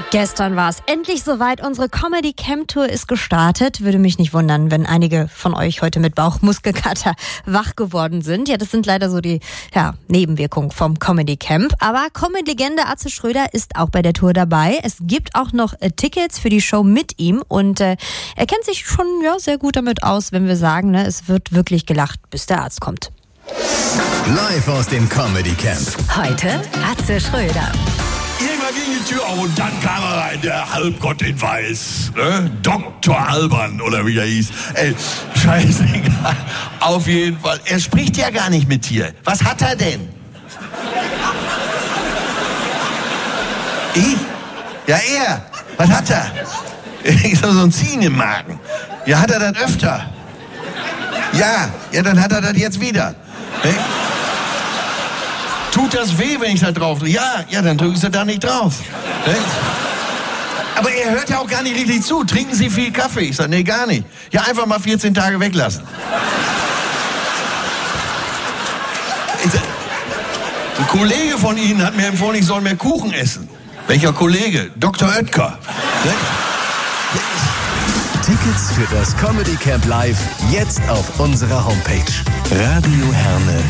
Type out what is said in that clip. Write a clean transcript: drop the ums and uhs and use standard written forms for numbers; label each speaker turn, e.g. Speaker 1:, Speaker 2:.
Speaker 1: Gestern war es endlich soweit. Unsere Comedy Camp Tour ist gestartet. Würde mich nicht wundern, wenn einige von euch heute mit Bauchmuskelkater wach geworden sind. Ja, das sind leider so die Nebenwirkungen vom Comedy Camp. Aber Comedy-Legende Atze Schröder ist auch bei der Tour dabei. Es gibt auch noch Tickets für die Show mit ihm. Und er kennt sich schon sehr gut damit aus, wenn wir sagen, es wird wirklich gelacht, bis der Arzt kommt.
Speaker 2: Live aus dem Comedy Camp.
Speaker 3: Heute Atze Schröder.
Speaker 4: Irgendwann ging die Tür auf und dann kam er rein, der Halbgott in Weiß. Ne? Dr. Alban oder wie er hieß. Ey, scheißegal. Auf jeden Fall. Er spricht ja gar nicht mit dir. Was hat er denn? Ich? Ja, er. Was hat er? Ich so ein Ziehen im Magen. Ja, hat er das öfter? Ja, dann hat er das jetzt wieder. Ne? Tut das weh, wenn ich da drauf drücke? Ja, dann drücken Sie da nicht drauf. Aber er hört ja auch gar nicht richtig zu. Trinken Sie viel Kaffee? Ich sage, nee, gar nicht. Ja, einfach mal 14 Tage weglassen. Ein Kollege von Ihnen hat mir empfohlen, ich soll mehr Kuchen essen. Welcher Kollege? Dr. Oetker.
Speaker 2: Tickets für das Comedy Camp Live jetzt auf unserer Homepage. Radio Herne.